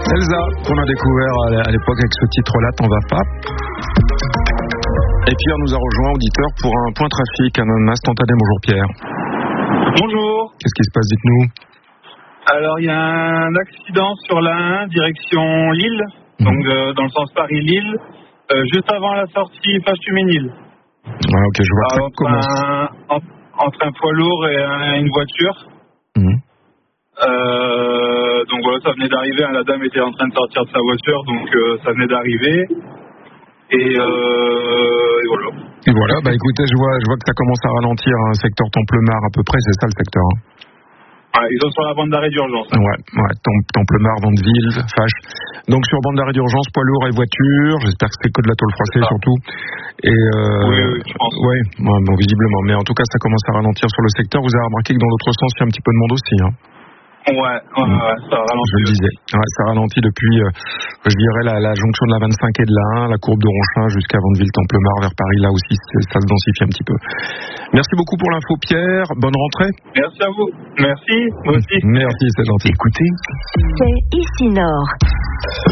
Elsa, qu'on a découvert à l'époque avec ce titre-là, T'en vas pas. Et Pierre nous a rejoint, auditeur, pour un point trafic, un instantané. Bonjour Pierre. Bonjour. Qu'est-ce qui se passe, dites-nous? Alors, il y a un accident sur la 1, direction Lille, donc dans le sens Paris-Lille, juste avant la sortie Fâche-Tuménil. Ah, ok, je vois que ça commence. Entre un poids lourd et une voiture. Donc voilà, ça venait d'arriver, la dame était en train de sortir de sa voiture, donc ça venait d'arriver. Et voilà. Et voilà, bah écoutez, je vois que ça commence à ralentir, hein, secteur Templemar à peu près, c'est ça le secteur. Hein. Ah, ils sont sur la bande d'arrêt d'urgence. Ouais, Templemar, Vandeville, Fâche. Donc sur bande d'arrêt d'urgence, poids lourd et voiture, j'espère que c'est que de la tôle froissée surtout. Et oui, je pense. Ouais, bon, visiblement, mais en tout cas ça commence à ralentir sur le secteur. Vous avez remarqué que dans l'autre sens, il y a un petit peu de monde aussi, hein. Ouais, ça ralentit. Je le disais. Ouais, ça ralentit depuis, je dirais, la jonction de la 25 et de la 1, la courbe de Ronchin jusqu'à Vandeville-Templemar vers Paris. Là aussi, ça se densifie un petit peu. Merci beaucoup pour l'info, Pierre. Bonne rentrée. Merci à vous. Merci, vous aussi. Merci, c'est gentil. Écoutez, c'est ici Nord.